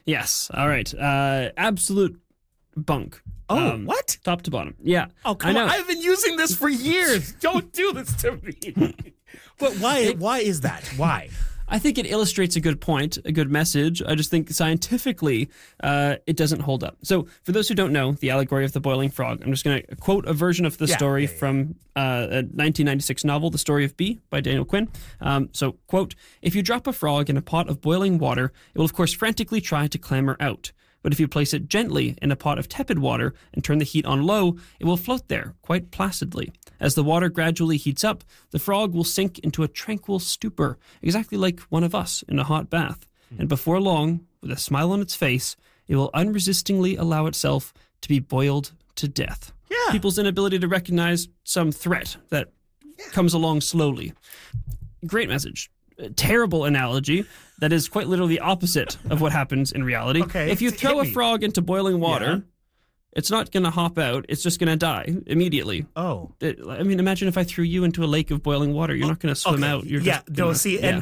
Yes. All right. Absolute bunk. Oh, what? Top to bottom. Yeah. Oh, come on. I've been using this for years. Don't do this to me. But why is that? Why? I think it illustrates a good point, a good message. I just think scientifically it doesn't hold up. So for those who don't know, the allegory of the boiling frog, I'm just going to quote a version of the story from a 1996 novel, The Story of B by Daniel Quinn. So, quote, "If you drop a frog in a pot of boiling water, it will of course frantically try to clamber out. But if you place it gently in a pot of tepid water and turn the heat on low, it will float there quite placidly. As the water gradually heats up, the frog will sink into a tranquil stupor, exactly like one of us in a hot bath. And before long, with a smile on its face, it will unresistingly allow itself to be boiled to death." Yeah. People's inability to recognize some threat that comes along slowly. Great message. Terrible analogy that is quite literally the opposite of what happens in reality. Okay, if you throw a frog into boiling water, it's not going to hop out. It's just going to die immediately. Oh. I mean, imagine if I threw you into a lake of boiling water. You're not going to swim out. You're and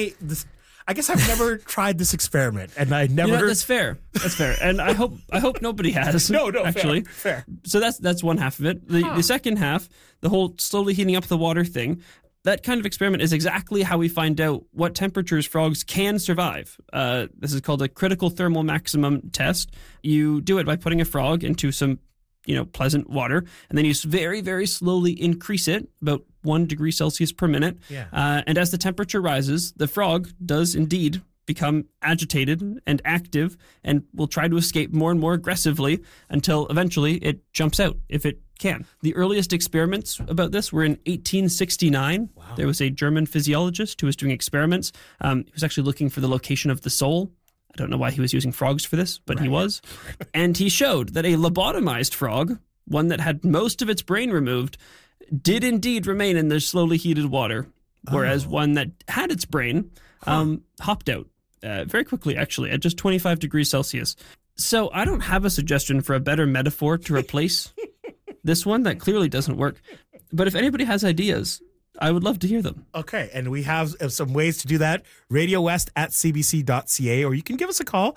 I guess I've never tried this experiment, and I never. You know, that's fair. That's fair, and I hope nobody has. No, actually, fair. So that's one half of it. The second half, the whole slowly heating up the water thing. That kind of experiment is exactly how we find out what temperatures frogs can survive. This is called a critical thermal maximum test. You do it by putting a frog into some, pleasant water, and then you very, very slowly increase it, about 1 degree Celsius per minute. Yeah. And as the temperature rises, the frog does indeed become agitated and active and will try to escape more and more aggressively until eventually it jumps out if it can. The earliest experiments about this were in 1869. Wow. There was a German physiologist who was doing experiments. He was actually looking for the location of the soul. I don't know why he was using frogs for this, but he was. And he showed that a lobotomized frog, one that had most of its brain removed, did indeed remain in the slowly heated water, whereas one that had its brain hopped out very quickly, actually, at just 25 degrees Celsius. So I don't have a suggestion for a better metaphor to replace this one that clearly doesn't work. But if anybody has ideas, I would love to hear them. Okay, and we have some ways to do that. RadioWest@cbc.ca, or you can give us a call,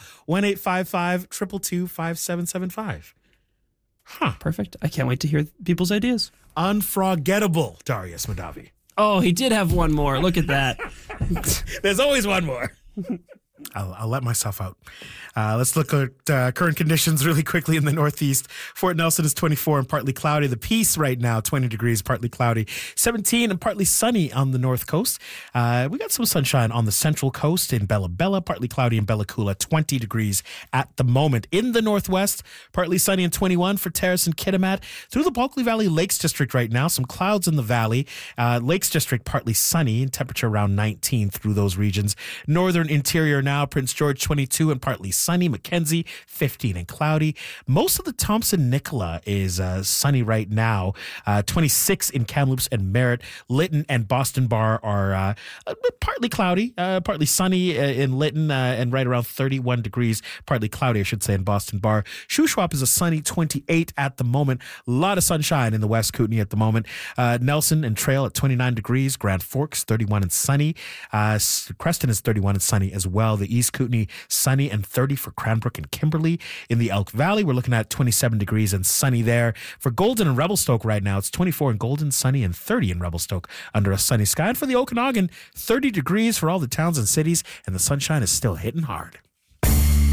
1-855-222-5775. Perfect. I can't wait to hear people's ideas. Unforgettable, Darius Mahdavi. Oh, he did have one more. Look at that. There's always one more. I'll let myself out. Let's look at current conditions really quickly in the Northeast. Fort Nelson is 24 and partly cloudy. The Peace right now, 20 degrees, partly cloudy. 17 and partly sunny on the North Coast. We got some sunshine on the Central Coast in Bella Bella, partly cloudy in Bella Coola, 20 degrees at the moment. In the Northwest, partly sunny and 21 for Terrace and Kitimat. Through the Bulkley Valley Lakes District right now, some clouds in the valley. Lakes District, partly sunny, temperature around 19 through those regions. Northern Interior now, Prince George, 22 and partly sunny. Mackenzie, 15 and cloudy. Most of the Thompson-Nicola is sunny right now. 26 in Kamloops and Merritt. Lytton and Boston Bar are partly cloudy, partly sunny in Lytton, and right around 31 degrees, partly cloudy, I should say, in Boston Bar. Shuswap is a sunny 28 at the moment. A lot of sunshine in the West Kootenay at the moment. Nelson and Trail at 29 degrees. Grand Forks, 31 and sunny. Creston is 31 and sunny as well. The East Kootenay, sunny and 30 for Cranbrook and Kimberley. In the Elk Valley, we're looking at 27 degrees and sunny there. For Golden and Revelstoke right now, it's 24 in Golden, sunny, and 30 in Revelstoke under a sunny sky. And for the Okanagan, 30 degrees for all the towns and cities, and the sunshine is still hitting hard.